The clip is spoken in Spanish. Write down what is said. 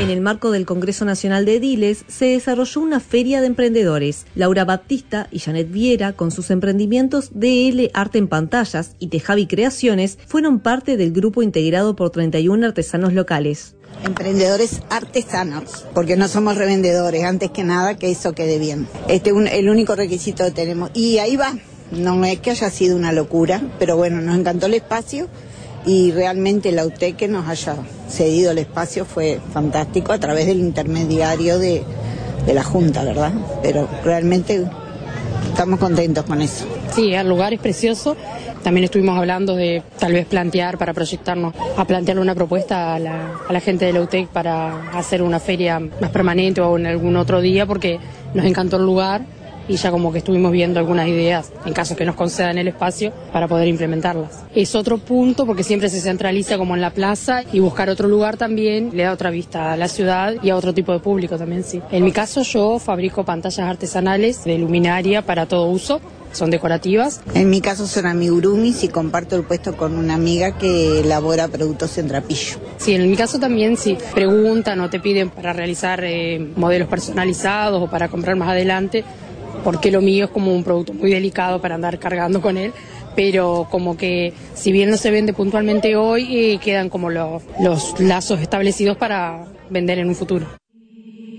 En el marco del Congreso Nacional de Ediles se desarrolló una feria de emprendedores. Laura Batista y Janet Viera, con sus emprendimientos DL Arte en Pantallas y Tejavi Creaciones, fueron parte del grupo integrado por 31 artesanos locales. Emprendedores artesanos, porque no somos revendedores, antes que nada que eso quede bien. El único requisito que tenemos. Y ahí va, no es que haya sido una locura, pero bueno, nos encantó el espacio y realmente la UTEC que nos haya cedido el espacio fue fantástico a través del intermediario de la Junta, ¿verdad? Pero realmente estamos contentos con eso. Sí, el lugar es precioso. También estuvimos hablando de tal vez para proyectarnos, a plantearle una propuesta a la gente de la UTEC para hacer una feria más permanente o en algún otro día, porque nos encantó el lugar y ya como que estuvimos viendo algunas ideas, en caso que nos concedan el espacio, para poder implementarlas. Es otro punto porque siempre se centraliza como en la plaza, y buscar otro lugar también le da otra vista a la ciudad y a otro tipo de público también, sí. En mi caso yo fabrico pantallas artesanales de luminaria para todo uso. Son decorativas. En mi caso son amigurumis y comparto el puesto con una amiga que elabora productos en trapillo. Sí, en mi caso también sí. Preguntan o te piden para realizar modelos personalizados o para comprar más adelante, porque lo mío es como un producto muy delicado para andar cargando con él, pero como que si bien no se vende puntualmente hoy, quedan como los lazos establecidos para vender en un futuro.